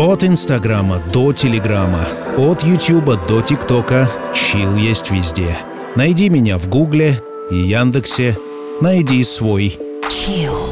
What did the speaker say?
От Инстаграма до Телеграма, от Ютуба до ТикТока, Chill есть везде. Найди меня в Гугле и Яндексе. Найди свой Chill.